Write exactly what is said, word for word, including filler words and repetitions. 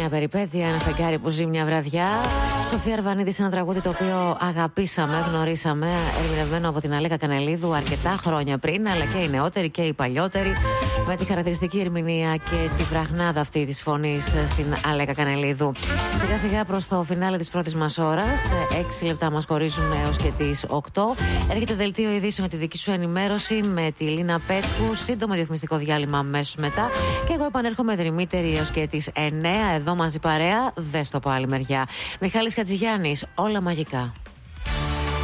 Μια περιπέτεια, ένα φεγγάρι που ζει μια βραδιά. Σοφία Αρβανίδη, ένα τραγούδι το οποίο αγαπήσαμε, γνωρίσαμε, ερμηνευμένο από την Αλέκα Κανελίδου αρκετά χρόνια πριν, αλλά και οι νεότεροι και οι παλιότεροι, με τη χαρακτηριστική ερμηνεία και τη βραχνάδα αυτή της φωνής στην Αλέκα Κανελίδου. Σιγά σιγά προς το φινάλε της πρώτης μας ώρας, έξι λεπτά μας χωρίζουν έως και τις οκτώ. Έρχεται δελτίο ειδήσεων με τη δική σου ενημέρωση με τη Λίνα Πέτκου, σύντομο διαφημιστικό διάλειμμα αμέσως μετά. Και εγώ επανέρχομαι δρυμύτερη έως και τις εννέα, εδώ μαζί παρέα, δες το από άλλη μεριά. Μιχάλης Χατζηγιάννης, όλα μαγικά.